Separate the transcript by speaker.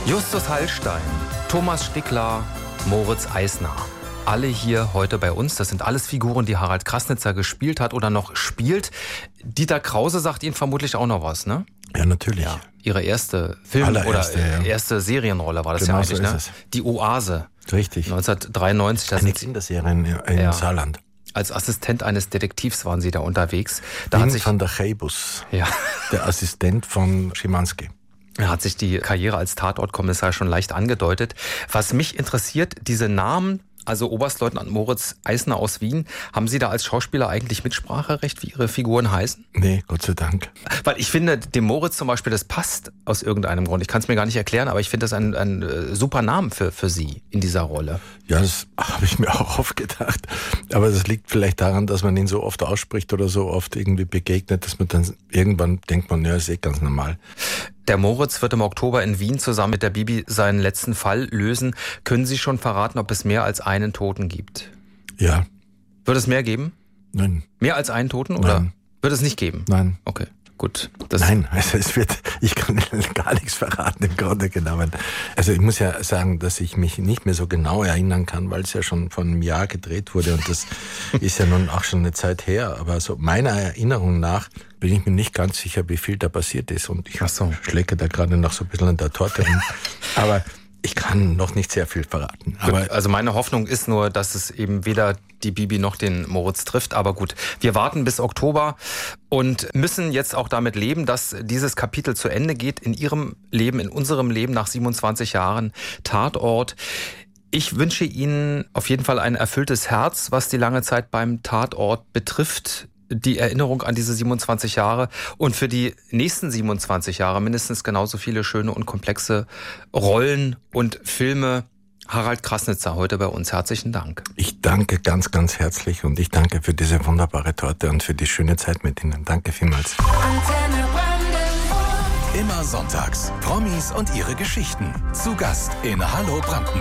Speaker 1: Justus Hallstein, Thomas Stickler, Moritz Eisner. Alle hier heute bei uns. Das sind alles Figuren, die Harald Krassnitzer gespielt hat oder noch spielt. Dieter Krause sagt Ihnen vermutlich auch noch was, ne?
Speaker 2: Ja, natürlich. Ja.
Speaker 1: Ihre erste Film- oder erste Serienrolle war das genau, ja eigentlich, so ne? Die Oase.
Speaker 2: Richtig.
Speaker 1: 1993.
Speaker 2: Eine Kinderserie in Saarland.
Speaker 1: Als Assistent eines Detektivs waren Sie da unterwegs.
Speaker 2: Van der Geibus, der Assistent von Schimanski.
Speaker 1: Da hat sich die Karriere als Tatortkommissar schon leicht angedeutet. Was mich interessiert, diese Namen, also Oberstleutnant Moritz Eisner aus Wien, haben Sie da als Schauspieler eigentlich Mitspracherecht, wie Ihre Figuren heißen?
Speaker 2: Nee, Gott sei Dank.
Speaker 1: Weil ich finde, dem Moritz zum Beispiel, das passt aus irgendeinem Grund. Ich kann es mir gar nicht erklären, aber ich finde das ein super Namen für Sie in dieser Rolle.
Speaker 2: Ja, das habe ich mir auch oft gedacht. Aber das liegt vielleicht daran, dass man ihn so oft ausspricht oder so oft irgendwie begegnet, dass man dann irgendwann denkt, ja, ist ganz normal.
Speaker 1: Der Moritz wird im Oktober in Wien zusammen mit der Bibi seinen letzten Fall lösen. Können Sie schon verraten, ob es mehr als einen Toten gibt?
Speaker 2: Ja.
Speaker 1: Wird es mehr geben?
Speaker 2: Nein.
Speaker 1: Mehr als einen Toten? Oder
Speaker 2: Nein.
Speaker 1: Wird es nicht geben?
Speaker 2: Nein.
Speaker 1: Okay, gut.
Speaker 2: Nein, also ich kann gar nichts verraten im Grunde genommen. Also ich muss ja sagen, dass ich mich nicht mehr so genau erinnern kann, weil es ja schon vor einem Jahr gedreht wurde und das ist ja nun auch schon eine Zeit her. Aber so meiner Erinnerung nach bin ich mir nicht ganz sicher, wie viel da passiert ist. Und ich schläge da gerade noch so ein bisschen an der Torte rum. Aber ich kann noch nicht sehr viel verraten.
Speaker 1: Aber also meine Hoffnung ist nur, dass es eben weder die Bibi noch den Moritz trifft. Aber gut, wir warten bis Oktober und müssen jetzt auch damit leben, dass dieses Kapitel zu Ende geht in Ihrem Leben, in unserem Leben nach 27 Jahren Tatort. Ich wünsche Ihnen auf jeden Fall ein erfülltes Herz, was die lange Zeit beim Tatort betrifft. Die Erinnerung an diese 27 Jahre und für die nächsten 27 Jahre mindestens genauso viele schöne und komplexe Rollen und Filme. Harald Krassnitzer heute bei uns. Herzlichen Dank.
Speaker 2: Ich danke ganz, ganz herzlich und ich danke für diese wunderbare Torte und für die schöne Zeit mit Ihnen. Danke vielmals.
Speaker 3: Immer sonntags. Promis und ihre Geschichten. Zu Gast in Hallo Brandenburg.